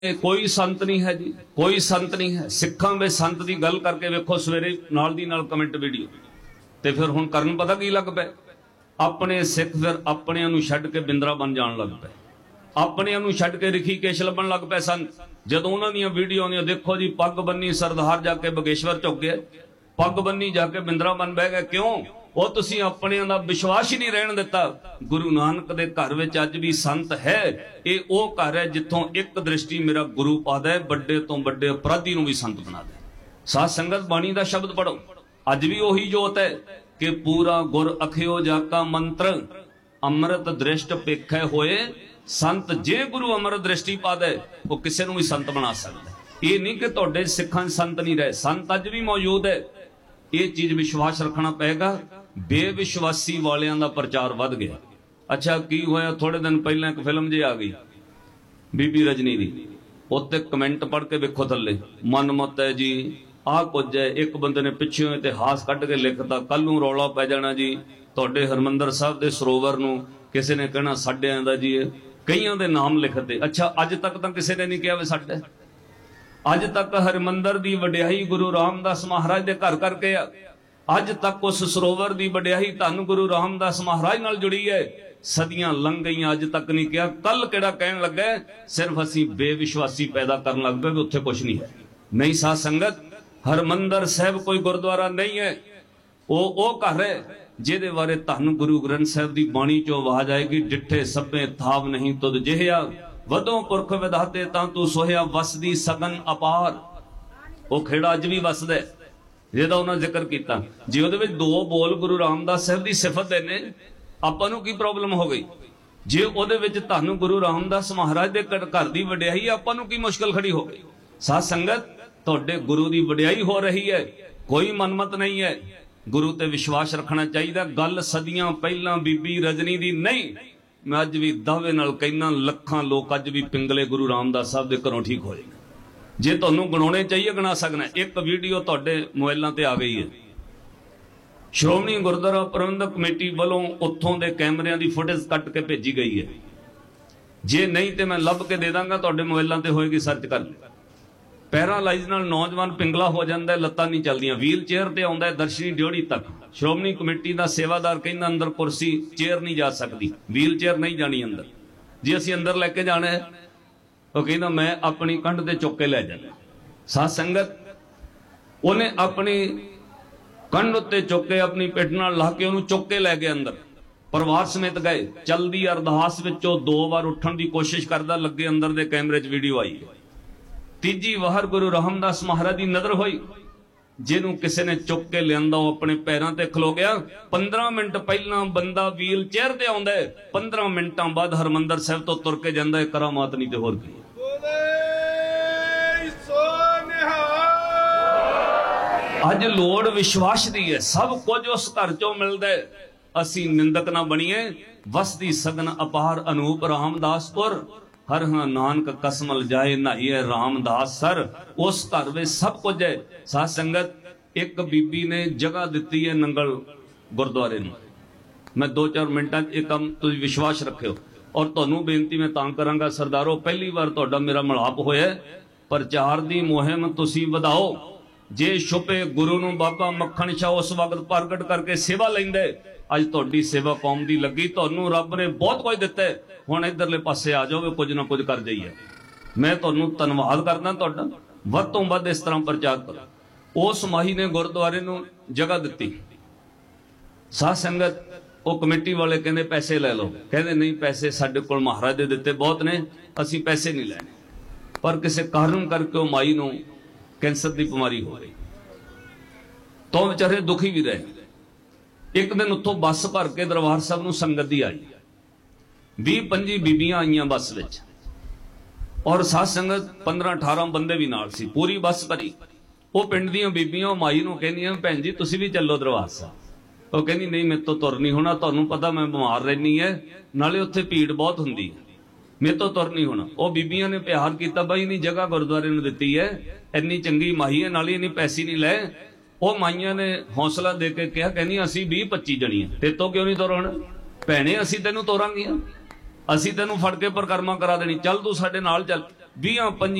कोई संत नहीं है जी, कोई संत नहीं है। सिखां में संत की गल करके वेखो सवेरे नाल दी नाल कमेंट वीडियो ते फिर हुण करन पता की लग पे अपने सिख फिर अपने नूं छड्ड के बिंदरा बन जाण लग पे, अपने नूं छड्ड के ऋषिकेश लभण लग पे संत। जदों उन्हां दीयां वीडियो आउंदियां देखो जी पग बन्नी सरदार जाके बगेश्वर झुक गए, पग बन्नी जाके बिंदरा बन बह गए। क्यों? वो तुसी अपने दा विश्वास ही नहीं रहन दिता। गुरु नानक दे घर विच अज भी संत है। ये वो घर है जिथों एक दृष्टि मेरा गुरु पादा है, बड़े तो बड़े अपराधी नूं भी संत बना दे। साध संगत बाणी दा शब्द पढ़ो, अज भी वही जोत है कि पूरा गुर अखियो जाका मंत्र अमृत दृष्ट पेखे होए संत। जे गुरु अमृत दृष्टि पा दे वो किसी नूं भी संत बना सकता है। ये नहीं कि तुहाडे सिखां संत नहीं रहे, संत अज भी मौजूद है। ये चीज विश्वास रखना पेगा। बेविश्वासी वालियां दा प्रचार वध गया। अच्छा की होया, थोड़े दिन पहले एक फिल्म जी आ गई बीबी रजनी दी, उत्ते कमेंट पढ़ के वेखो थल्ले मनमत है जी, आ कुछ है। एक बंदे ने पिछों इतिहास कढ़ के लिखता, कल नूं रौला पै जाना जी तुहाडे हरमंदर साहब दे सरोवर नूं किसी ने कहना साडियां दा जी, कईयां दे नाम लिखते। अच्छा अज तक तो किसी ने नहीं कहा वे साडे। अज तक हरमंदर दी वडियाई गुरु रामदास महाराज दे घर करके आ। अज तक उस सरोवर दी वडियाई धन गुरु रामदास महाराज नाल जुड़ी है। सदियां लंघ गई, अज तक नहीं कहा। कल केड़ा कहन लगा, सिर्फ असी बेविश्वासी पैदा करन लग पे उत्थे कुछ नहीं है। नहीं साध संगत, हरमंदर साहब कोई गुरुद्वारा नहीं है, वो घर है जिहदे बारे धन गुरु ग्रंथ साहब दी बाणी चो आवाज आएगी, डिठे सभे थाव नहीं तुद जिहिया, वदों पुरख विधाते तां तू सोहिया, वसदी सगन अपार। वो खेड़ा अज भी वसदा है जिहदा उन्हां जिक्र कीता। जे उहदे विच दो बोल गुरु रामदास साहब दी सिफत दे ने, आपां नूं की प्रॉब्लम हो गई? जे उहदे विच धन गुरु रामदास महाराज दे घर दी वडियाई, आपां नूं की मुश्किल खड़ी हो गई? साध संगत, तुहाडे गुरु दी वडियाई हो रही है, कोई मनमत नहीं है। गुरु ते विश्वास रखना चाहिए। गल सदियां पहलां बीबी रजनी दी नहीं, मैं अज भी दावे नाल कहना लखां लोग अज भी पिंगले गुरु रामदास साहब दे घरों ठीक होए। जे तुहानूं गिनाउणे चाहिए गिना सकना। एक वीडियो तुहाडे मोबाइलां ते आ गई है, श्रोमणी गुरुद्वारा प्रबंधक कमेटी वालों उत्थों दे कैमरिਆਂ दी फुटेज कट के भेजी गई है। जे नहीं तो मैं लभ के दे दांगा, तुहाडे मोबाइलां ते होएगी, सर्च कर ले। पैरालाइज नाल नौजवान पिंगला हो जाता है, लत्तां नहीं चलदियां, व्हील चेयर ते आउंदा है दर्शनी ड्योढ़ी तक। श्रोमणी कमेटी का सेवादार कहंदा अंदर कुर्सी चेयर नहीं जा सकती, व्हील चेयर नहीं जानी अंदर। जे असीं अंदर लैके जाना है, वो कहंदा मैं अपनी कंध ते चुक के लै जाना। साध संगत, उन्हें अपनी कंध उत्ते चुक के अपनी पिठ नाल ला के उन्हें चुक के लै गए अंदर, परिवार समेत गए। चलदी अरदास विचों 2 बार उठण की कोशिश करदा, लगे अंदर दे कैमरे च वीडियो आई। तीजी वार गुरु रामदास महाराज की नजर हुई, जिन्हों किसी ने चुक के लिया अपने पैरों ते खलो गया। 15 मिनट पहला बंदा व्हील चेयर ते आउंदा है, 15 मिनटां बाद हरमंदर साहब तो तुर के जांदा है। करामात नहीं ते होर की। अज लोड़ विश्वास दी है, सब कुछ उस घर चों मिलदा है। असी निंदक ना बणीए, वसदी सगन अपार अनूप रामदासपुर, हर हाँ नानक कसमल जाए नहाइए रामदास सर। उस घर में सब कुछ है। साध संगत, एक बीबी ने जगह दी है नंगल गुरुद्वारे में। मैं 2-4 मिनटां एक काम तुम विश्वास रखियो। और तुहानूं बेनती मैं तां करांगा, सरदारो पहली बार तुहाडा मेरा मिलाप होया, प्रचार दी मुहिम तुसीं वधाओ। जे छुपे गुरु नूं बाबा मक्खण शाह उस वक्त प्रगट करके सेवा लैंदे, अज तुहाडी सेवा कौम दी लगी। तुहानूं रब ने बहुत कुछ दिता है, हुण इधरले पासे आ जाओ, कुछ ना कुछ कर जाइए। मैं तुहानूं धन्नवाद करदा तुहाडा, वध तों वध इस तरह प्रचार करो। उस माही ने गुरुद्वारे नूं जगह दित्ती। साध संगत, वो कमेटी वाले कहंदे पैसे ले लो, कहंदे नहीं पैसे साडे कोल महाराज दे दित्ते बहुत ने, असीं पैसे नहीं लैणे। पर किसी कारण करके वो माई नूं कैंसर की बीमारी हो गई, तो बेचारे दुखी भी रहे। एक दिन उत्थों बस भर के दरबार साहब नूं संगत दी आई, 20-25 बीबियां आईयां बस विच, और साध संगत 15-18 बंदे भी नाल सी, पूरी बस भरी। वो पिंड दीयां बीबियां माई नूं कहंदियां भैन जी तुसीं भी चलो दरबार साहब। वो कहंदी नहीं मेरे तो तुर नहीं होना, तुहानूं पता मैं बीमार रहनी है, नाले उत्थे भीड़ बहुत हुंदी है, मेरे तो तुर नहीं होना। वो बीबियां ने प्यार किया, बई नहीं जगह गुरुद्वारे नूं दित्ती है, इन्नी चंगी माही है, नाले इन्नी पैसे नहीं ले। वो माइयां ने हौसला दे के कहा, कहनी असीं 20-25 जणियां, ते तो क्यों नहीं तुर होना भैणे, असीं तैनूं तोरांगियां, असीं तैनूं फड़ के परिक्रमा करा देनी, चल तू साडे नाल चल। 20